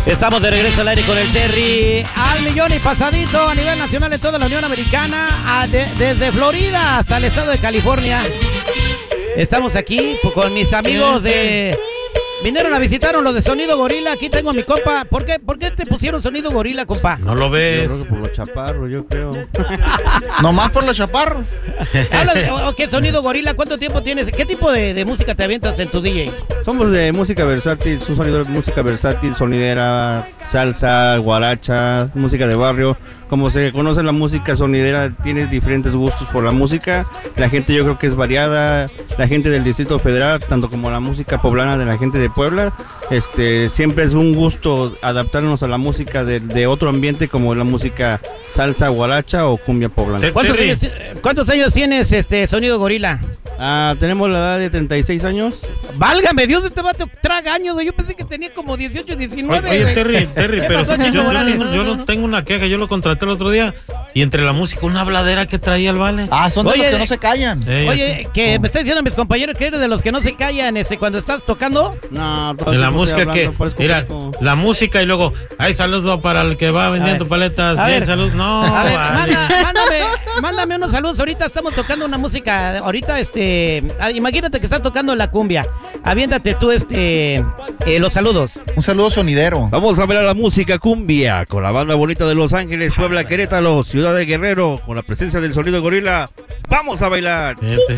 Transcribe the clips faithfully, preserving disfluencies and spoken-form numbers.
Estamos de regreso al aire con el Terry al millón y pasadito a nivel nacional en toda la Unión Americana, a de, desde Florida hasta el estado de California. Estamos aquí con mis amigos de... Vinieron a visitarnos los de Sonido Gorila. Aquí tengo a mi compa. ¿Por qué, ¿Por qué te pusieron Sonido Gorila, compa? No lo ves. Yo creo que por los chaparros, yo creo. ¿Nomás por los chaparros? Habla de, o, ¿Qué Sonido Gorila? ¿Cuánto tiempo tienes? ¿Qué tipo de, de música te avientas en tu D J? Somos de música versátil, un sonido de música versátil, sonidera, salsa, guaracha, música de barrio. Como se conoce la música sonidera, tiene diferentes gustos por la música. La gente yo creo que es variada. La gente del Distrito Federal, tanto como la música poblana de la gente de Puebla, este, siempre es un gusto adaptarnos a la música de, de otro ambiente como la música salsa, guaracha o cumbia poblana. ¿Cuántos años, ¿Cuántos años tienes, este Sonido Gorila? Ah, tenemos la edad de treinta y seis años. Válgame Dios, este vato traga años, güey. Yo pensé que tenía como dieciocho, diecinueve. Oye, Terry, Terry, pero pasó, yo, yo, Chico? tengo, yo no tengo una queja. Yo lo contraté el otro día y entre la música, una habladera que traía el vale. Ah, son de Oye, los que no se callan. Eh, Oye, sí. que me está diciendo mis compañeros que eres de los que no se callan ese, cuando estás tocando. No, De la música que, mira, la música y luego, hay saludo para el que va vendiendo paletas. A Sí, ver. salud. No, A ver, vale. manda, mándame, mándame unos saludos. Ahorita estamos tocando una música. Ahorita, este. ah, Imagínate que estás tocando la cumbia. Aviéntate tú, este. Eh, los saludos. Un saludo sonidero. Vamos a ver a la música cumbia con la banda bonita de Los Ángeles, Puebla, Querétaro, Ciudad de Guerrero, con la presencia del Sonido Gorila. ¡Vamos a bailar! Este.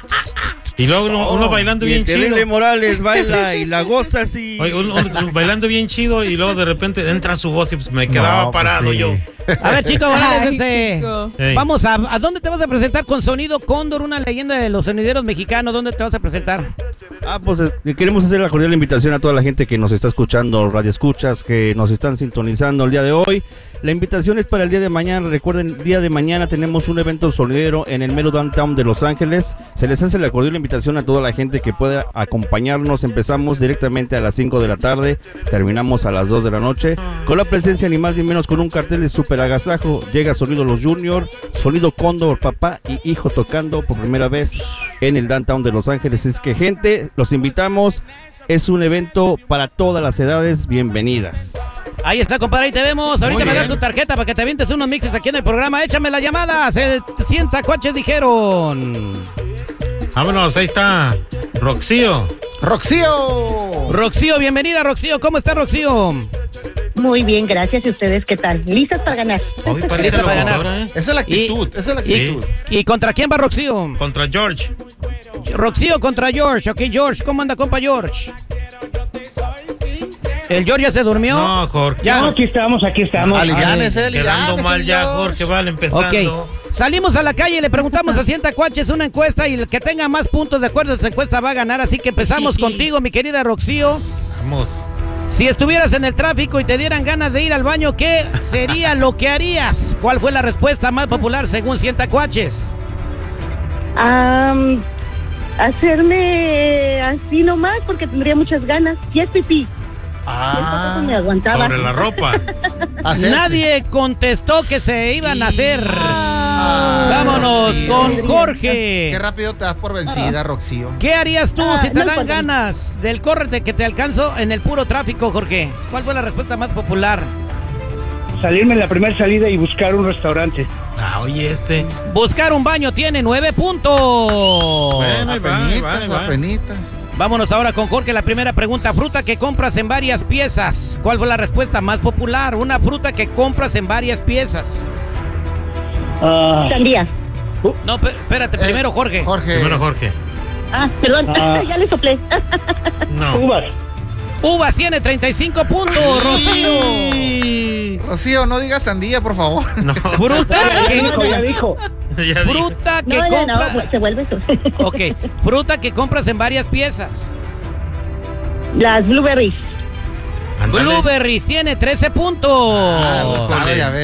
Y luego uno, uno bailando Y bien el chido. Terrible Morales baila y la goza así. Oye, uno, uno bailando bien chido y luego de repente entra su voz y pues me quedaba No, pues parado sí. yo. A ver, chicos, Ay, este, chico. Ey. vamos a. ¿A dónde te vas a presentar con Sonido Cóndor, una leyenda de los sonideros mexicanos? ¿Dónde te vas a presentar? Ah, pues eh, queremos hacer la cordial invitación a toda la gente que nos está escuchando, radio escuchas, que nos están sintonizando el día de hoy. La invitación es para el día de mañana. Recuerden, día de mañana tenemos un evento sonidero en el mero downtown de Los Ángeles. Se les hace la cordial invitación a toda la gente que pueda acompañarnos. Empezamos directamente a las cinco de la tarde, terminamos a las dos de la noche, con la presencia ni más ni menos con un cartel de super agasajo. Llega Sonido Los Junior, Sonido Cóndor, papá y hijo tocando por primera vez en el downtown de Los Ángeles. Es que, gente, los invitamos. Es un evento para todas las edades. Bienvenidas. Ahí está, compadre, ahí te vemos. Ahorita Muy me das bien. tu tarjeta para que te avientes unos mixes aquí en el programa. Échame las llamadas. El cien tacuaches dijeron. Vámonos, ahí está Roxío. ¡Roxío! Rocío, bienvenida, Rocío. ¿Cómo está, Rocío? Muy bien, gracias. ¿Y ustedes qué tal? ¿Listas para ganar? Hoy parece Lista para locutora, ¿eh? Esa es la actitud, esa es la Sí. actitud. ¿Y contra quién va Rocío? Contra George. Rocío contra George. Ok, George, ¿cómo anda, compa George? ¿El George ya se durmió? No, Jorge. Ya. no, Aquí estamos, aquí estamos. Aliviánese, aliviánese, Quedando mal ya, señor. Jorge, vale, empezando. Ok, salimos a la calle y le preguntamos a cien tacuaches una encuesta y el que tenga más puntos de acuerdo a esa encuesta va a ganar. Así que empezamos contigo, mi querida Rocío. Vamos. Si estuvieras en el tráfico y te dieran ganas de ir al baño, ¿qué sería lo que harías? ¿Cuál fue la respuesta más popular según cien tacuaches? Am, hacerme así nomás porque tendría muchas ganas. Y es pipí. Ah, me aguantaba. Sobre la ropa. hacerse. Nadie contestó que se iban a hacer. Ah, Vámonos Rocío. con Qué Jorge. rápido te das por vencida, Rocío. ¿Qué harías tú Ah, si te no dan importa. ganas del córrete que te alcanzo en el puro tráfico, Jorge? ¿Cuál fue la respuesta más popular? Salirme en la primera salida y buscar un restaurante. Ah, oye, este. Buscar un baño tiene nueve puntos. Bueno, ahí va, ahí va, ahí Apenitas, va. apenitas. Vámonos ahora con Jorge. La primera pregunta: fruta que compras en varias piezas. ¿Cuál fue la respuesta más popular? Una fruta que compras en varias piezas. Ah, Sandía. No, pe- espérate, Eh, primero Jorge. Jorge. Primero Jorge. Ah, perdón. Ah. ya le soplé. No. uvas. Uvas tiene treinta y cinco puntos, Rocío. Sí. Rocío, no digas sandía, por favor. No. Fruta Ya que, dijo, ya dijo. Ya dije. fruta que No, no, no, compras. pues se vuelve eso. Ok, fruta que compras en varias piezas. Las blueberries. Ándale. Blueberries tiene trece puntos. Ah, lo sabe, Híjole. ya ves.